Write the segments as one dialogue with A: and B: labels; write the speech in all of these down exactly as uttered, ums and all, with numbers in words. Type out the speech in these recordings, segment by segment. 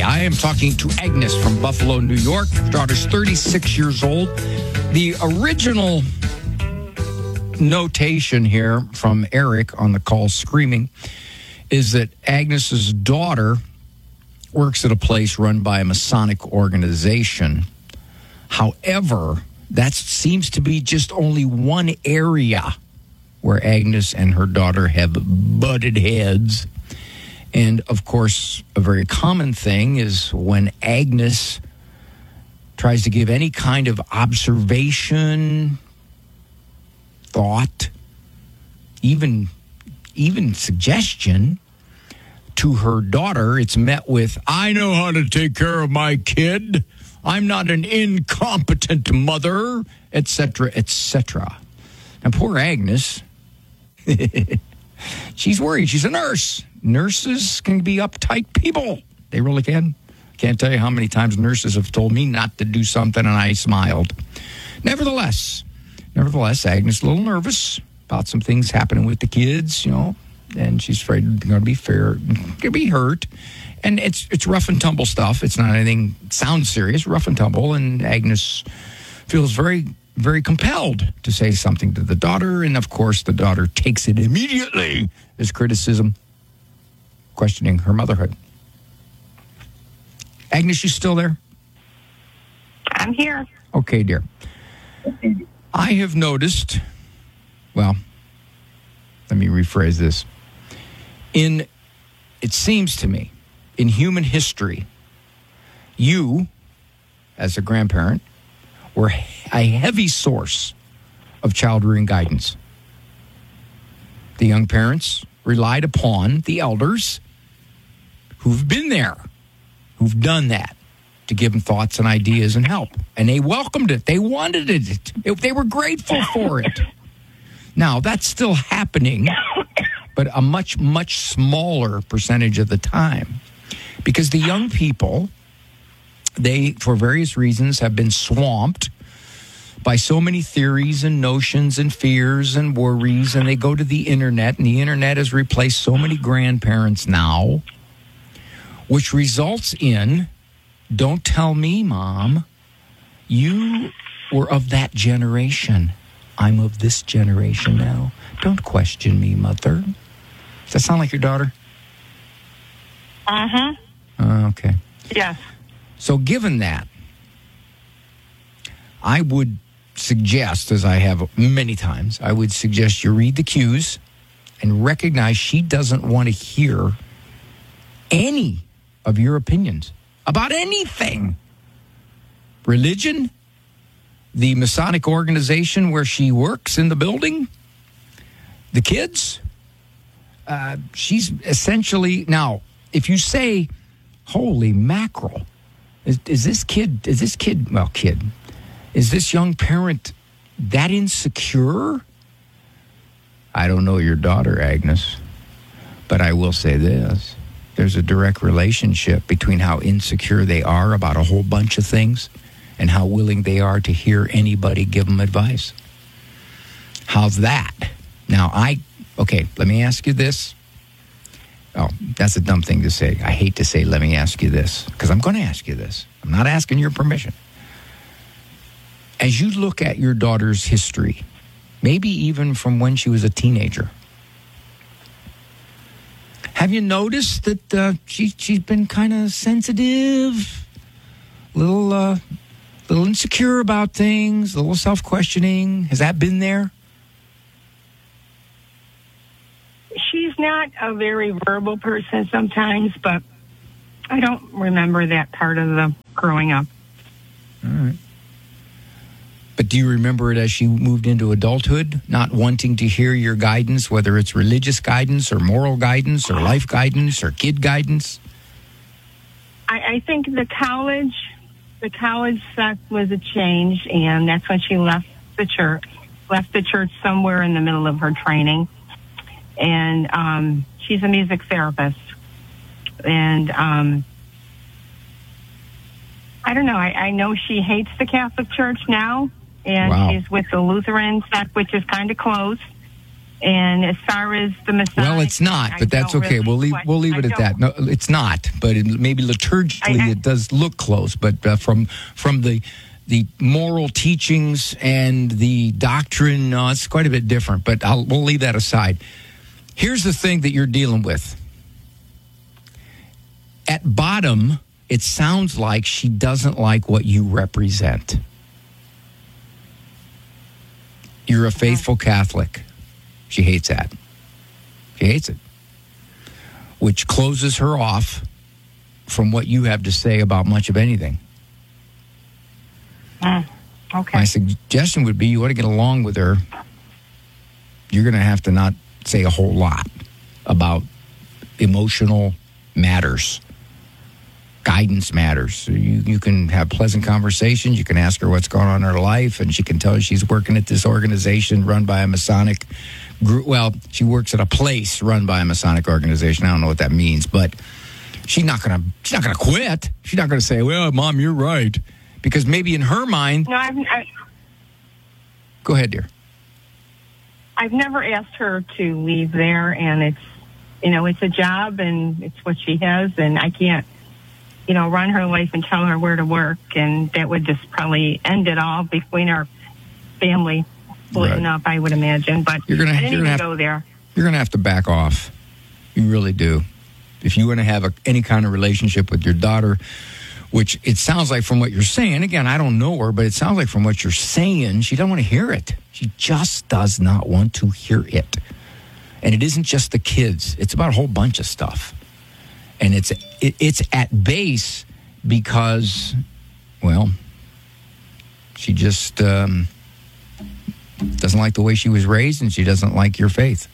A: I am talking to Agnes from Buffalo, New York. Her daughter's thirty-six years old. The original notation here from Eric on the call screaming is that Agnes's daughter works at a place run by a Masonic organization. However, that seems to be just only one area where Agnes and her daughter have butted heads. And, of course, a very common thing is when Agnes tries to give any kind of observation, thought, even, even suggestion to her daughter, it's met with, I know how to take care of my kid. I'm not an incompetent mother, et cetera, et cetera. Now, poor Agnes, she's worried. She's a nurse. Nurses can be uptight people. They really can. Can't tell you how many times nurses have told me not to do something, and I smiled. Nevertheless, nevertheless, Agnes is a little nervous about some things happening with the kids, you know, and she's afraid they're going to be fair, going to be hurt. And it's it's rough and tumble stuff. It's not anything sounds serious, rough and tumble. And Agnes feels very, very compelled to say something to the daughter. And, of course, the daughter takes it immediately as criticism, questioning her motherhood. Agnes, you still there?
B: I'm here.
A: Okay, dear. I have noticed, well, let me rephrase this. In, it seems to me, in human history, you, as a grandparent, were a heavy source of child rearing guidance. The young parents relied upon the elders who've been there, who've done that, to give them thoughts and ideas and help. And they welcomed it. They wanted it. it they were grateful for it. Now, that's still happening, but a much, much smaller percentage of the time. Because the young people, they, for various reasons, have been swamped by so many theories and notions and fears and worries, and they go to the internet, and the internet has replaced so many grandparents now, which results in, don't tell me, Mom, you were of that generation. I'm of this generation now. Don't question me, Mother. Does that sound like your daughter?
B: Uh-huh.
A: Uh, okay.
B: Yes.
A: So given that, I would suggest, as I have many times, I would suggest you read the cues and recognize she doesn't want to hear any of your opinions about anything. Religion, the Masonic organization where she works in the building, the kids. Uh, she's essentially, now, if you say, holy mackerel, is, is this kid, is this kid, well, kid, is this young parent that insecure? I don't know your daughter, Agnes, but I will say this. There's a direct relationship between how insecure they are about a whole bunch of things and how willing they are to hear anybody give them advice. How's that? Now, I, okay, let me ask you this. Oh, that's a dumb thing to say. I hate to say, let me ask you this, because I'm going to ask you this. I'm not asking your permission. As you look at your daughter's history, maybe even from when she was a teenager, have you noticed that uh, she, she's been kind of sensitive, little, uh, little insecure about things, a little self-questioning? Has that been there?
B: She's not a very verbal person sometimes, but I don't remember that part of the growing up.
A: All right. But do you remember it as she moved into adulthood, not wanting to hear your guidance, whether it's religious guidance or moral guidance or life guidance or kid guidance?
B: I, I think the college, the college stuff was a change, and that's when she left the church, left the church somewhere in the middle of her training. And um, she's a music therapist. And um, I don't know, I, I know she hates the Catholic Church now. And
A: wow.
B: She's with the Lutheran sect, which is kind of close. And as far as the Masonic,
A: well, it's not, but that's okay. Really we'll leave we'll leave it at that. No, it's not, but it, maybe liturgically I, I, it does look close. But uh, from from the the moral teachings and the doctrine, no, it's quite a bit different. But I'll, we'll leave that aside. Here's the thing that you're dealing with. At bottom, it sounds like she doesn't like what you represent. You're a faithful Catholic. She hates that. She hates it. Which closes her off from what you have to say about much of anything.
B: Mm, okay.
A: My suggestion would be you ought to get along with her. You're going to have to not say a whole lot about emotional matters. Guidance matters. You you can have pleasant conversations. You can ask her what's going on in her life, and she can tell you she's working at this organization run by a Masonic group. Well, she works at a place run by a Masonic organization. I don't know what that means, but she's not gonna she's not gonna quit. She's not gonna say, "Well, Mom, you're right," because maybe in her mind.
B: No, I've. I,
A: Go ahead, dear.
B: I've never asked her to leave there, and it's you know it's a job, and it's what she has, and I can't. you know, run her life and tell her where to work, and that would just probably end it all between our family splitting right. up, I would imagine. But
A: you're gonna,
B: I didn't
A: you're
B: even
A: gonna
B: go
A: have,
B: there.
A: You're going to have to back off. You really do. If you want to have a, any kind of relationship with your daughter, which it sounds like from what you're saying, again, I don't know her, but it sounds like from what you're saying, she doesn't want to hear it. She just does not want to hear it. And it isn't just the kids. It's about a whole bunch of stuff. And it's it, it's at base because, well, she just um, doesn't like the way she was raised, and she doesn't like your faith.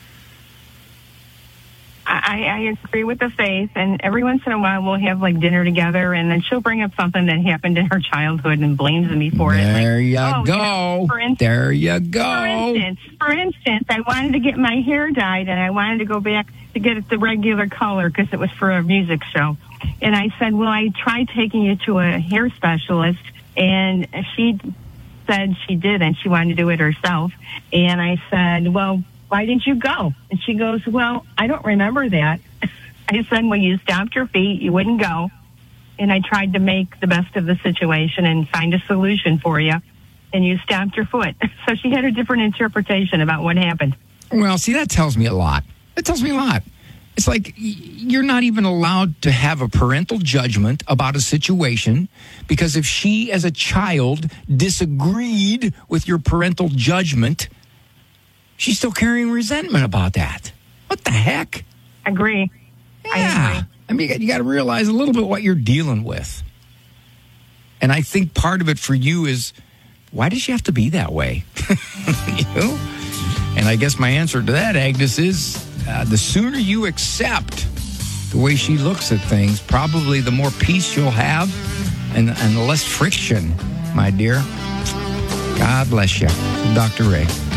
B: I, I agree with the faith, and every once in a while we'll have like dinner together, and then she'll bring up something that happened in her childhood and blames me for
A: there
B: it.
A: There like, you
B: oh,
A: go.
B: You know, for instance,
A: there you go.
B: For instance, for instance, I wanted to get my hair dyed, and I wanted to go back to get it the regular color because it was for a music show. And I said, well, I tried taking you to a hair specialist, and she said she did, and she wanted to do it herself. And I said, well, why didn't you go? And she goes, well, I don't remember that. I said, well, you stomped your feet, you wouldn't go. And I tried to make the best of the situation and find a solution for you, and you stomped your foot. So she had a different interpretation about what happened.
A: Well, see, that tells me a lot. It tells me a lot. It's like you're not even allowed to have a parental judgment about a situation because if she, as a child, disagreed with your parental judgment, she's still carrying resentment about that. What the heck?
B: Agree.
A: Yeah.
B: I agree.
A: I mean, you got to realize a little bit what you're dealing with. And I think part of it for you is, why does she have to be that way? You know? And I guess my answer to that, Agnes, is uh, the sooner you accept the way she looks at things, probably the more peace you'll have and, and the less friction, my dear. God bless you. Doctor Ray.